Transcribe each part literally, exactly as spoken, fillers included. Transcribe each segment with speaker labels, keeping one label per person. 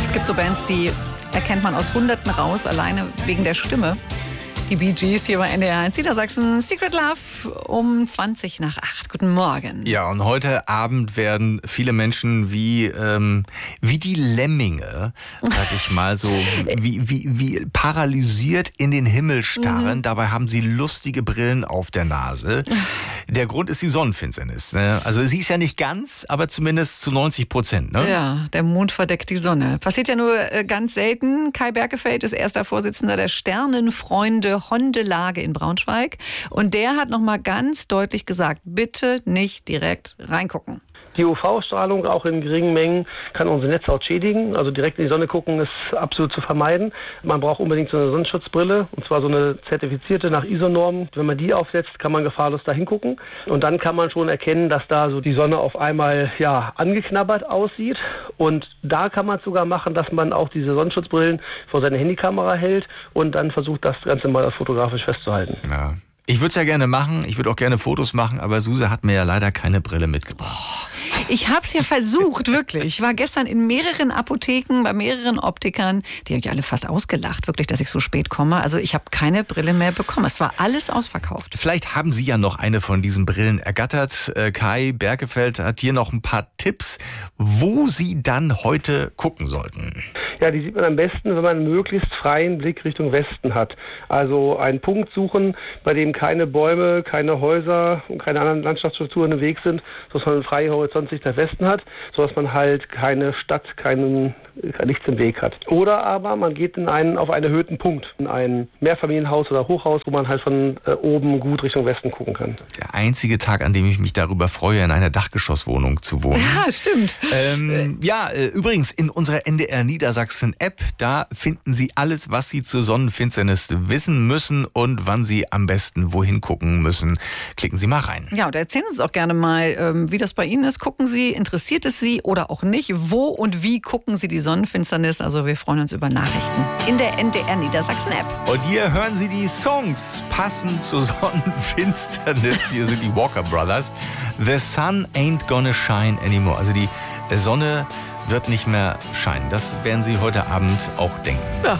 Speaker 1: Es gibt so Bands, die erkennt man aus Hunderten raus, alleine wegen der Stimme. Die Bee Gees hier bei N D R eins Niedersachsen. Secret Love um zwanzig nach acht. Guten Morgen.
Speaker 2: Ja, und heute Abend werden viele Menschen wie, ähm, wie die Lemminge, sag ich mal, so wie, wie, wie paralysiert in den Himmel starren. Mhm. Dabei haben sie lustige Brillen auf der Nase. Der Grund ist die Sonnenfinsternis. Ne? Also sie ist ja nicht ganz, aber zumindest zu neunzig Prozent. Ne?
Speaker 1: Ja, der Mond verdeckt die Sonne. Passiert ja nur ganz selten. Kai Berkefeld ist erster Vorsitzender der Sternenfreunde Hondelage in Braunschweig. Und der hat noch mal ganz deutlich gesagt, bitte nicht direkt reingucken.
Speaker 3: Die U V-Strahlung auch in geringen Mengen kann unsere Netzhaut schädigen. Also direkt in die Sonne gucken ist absolut zu vermeiden. Man braucht unbedingt so eine Sonnenschutzbrille, und zwar so eine zertifizierte nach I S O-Norm. Wenn man die aufsetzt, kann man gefahrlos da hingucken. Und dann kann man schon erkennen, dass da so die Sonne auf einmal ja angeknabbert aussieht. Und da kann man es sogar machen, dass man auch diese Sonnenschutzbrillen vor seine Handykamera hält und dann versucht, das Ganze mal fotografisch festzuhalten.
Speaker 2: Ja. Ich würde es ja gerne machen, ich würde auch gerne Fotos machen, aber Suse hat mir ja leider keine Brille mitgebracht.
Speaker 1: Ich habe es ja versucht, wirklich. Ich war gestern in mehreren Apotheken, bei mehreren Optikern. Die haben mich alle fast ausgelacht, wirklich, dass ich so spät komme. Also ich habe keine Brille mehr bekommen. Es war alles ausverkauft.
Speaker 2: Vielleicht haben Sie ja noch eine von diesen Brillen ergattert. Kai Berkefeld hat hier noch ein paar Tipps, wo Sie dann heute gucken sollten.
Speaker 3: Ja, die sieht man am besten, wenn man einen möglichst freien Blick Richtung Westen hat. Also einen Punkt suchen, bei dem keine Bäume, keine Häuser und keine anderen Landschaftsstrukturen im Weg sind, sodass man einen freien Horizont sich nach Westen hat, sodass man halt keine Stadt, keinen, kein Licht im Weg hat. Oder aber man geht in einen, auf einen erhöhten Punkt, in ein Mehrfamilienhaus oder Hochhaus, wo man halt von äh, oben gut Richtung Westen gucken kann.
Speaker 2: Der einzige Tag, an dem ich mich darüber freue, in einer Dachgeschosswohnung zu wohnen.
Speaker 1: Ja, stimmt.
Speaker 2: Ähm, ja, äh, übrigens in unserer N D R Niedersachsen App, da finden Sie alles, was Sie zur Sonnenfinsternis wissen müssen und wann Sie am besten wohin gucken müssen. Klicken Sie mal rein.
Speaker 1: Ja, und erzählen Sie uns auch gerne mal, ähm, wie das bei Ihnen ist. Gucken Sie, interessiert es Sie oder auch nicht? Wo und wie gucken Sie die Sonnenfinsternis? Also wir freuen uns über Nachrichten in der N D R Niedersachsen App.
Speaker 2: Und hier hören Sie die Songs passend zur Sonnenfinsternis. Hier sind die Walker Brothers. The sun ain't gonna shine anymore. Also die Sonne wird nicht mehr scheinen. Das werden Sie heute Abend auch denken.
Speaker 1: Ja.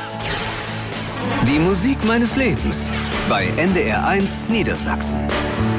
Speaker 4: Die Musik meines Lebens bei N D R eins Niedersachsen.